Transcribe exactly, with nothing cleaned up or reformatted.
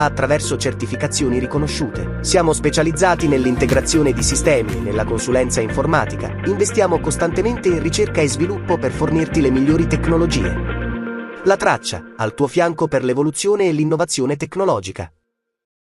attraverso certificazioni riconosciute. Siamo specializzati nell'integrazione di sistemi, nella consulenza informatica. Investiamo costantemente in ricerca e sviluppo per fornirti le migliori tecnologie. La Traccia, al tuo fianco per l'evoluzione e l'innovazione tecnologica.